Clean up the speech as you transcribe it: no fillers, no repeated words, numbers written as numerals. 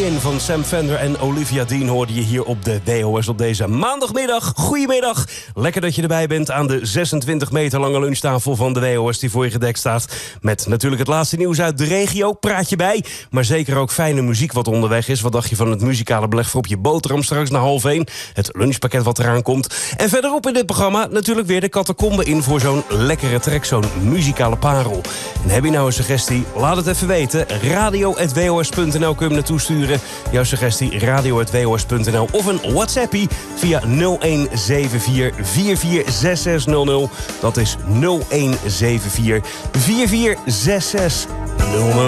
In van Sam Fender en Olivia Dean hoorde je hier op de WOS op deze maandagmiddag. Goedemiddag. Lekker dat je erbij bent aan de 26 meter lange lunchtafel van de WOS die voor je gedekt staat. Met natuurlijk het laatste nieuws uit de regio, praat je bij. Maar zeker ook fijne muziek wat onderweg is. Wat dacht je van het muzikale beleg voor op je boterham straks na 12:30? Het lunchpakket wat eraan komt. En verderop in dit programma natuurlijk weer de catacombe in voor zo'n lekkere track, zo'n muzikale parel. En heb je nou een suggestie? Laat het even weten. radio@wos.nl kun je me naartoe sturen. Jouw suggestie radio@wos.nl of een WhatsAppie via 0174 446600. Dat is 0174 446600.